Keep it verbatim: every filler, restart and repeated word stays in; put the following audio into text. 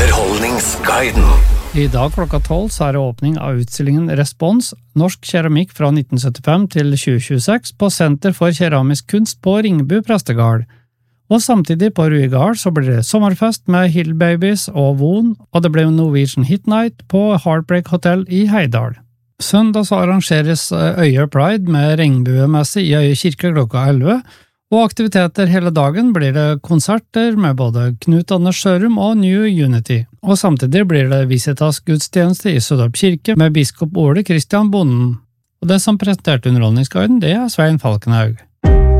Underholdningsguiden. I dag klokka tolv så er det åpning av utstillingen Respons, norsk keramikk fra nitten syttifem til tjue tjueseks på Senter for keramisk kunst på Ringbu Prestegard. Og samtidig på Ruigard så blir det sommerfest med Hill Babies og Von, og det blir Norwegian Hit Night på Heartbreak Hotel i Heidal. Søndag så arrangeres Øye Pride med regnbuemesse i Øye kirke klokka elleve, og aktiviteter hele dagen blir det konserter med både Knut Anders Sørum og New Unity. Og samtidig blir det Visitas gudstjeneste i Sødorp kirke med biskop Ole Christian Bonden. Og det som presenterte Underholdningsguiden, det er Svein Falkenhaug.